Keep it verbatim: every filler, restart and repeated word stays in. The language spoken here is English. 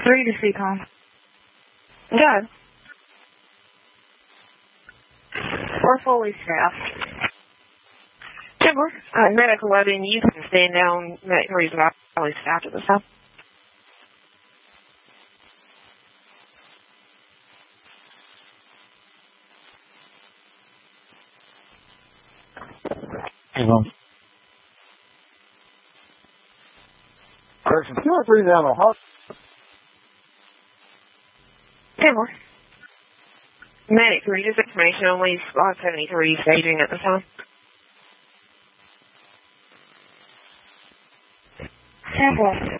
Three to C-Com. Good. We're fully staffed. Timber. Uh, Medic eleven, you can stand down. Medic three is about fully staffed at this time. Mm-hmm. Correction, two or three down on hot. Timber. Medic three, just information only, spot seventy-three staging at this time. Sample.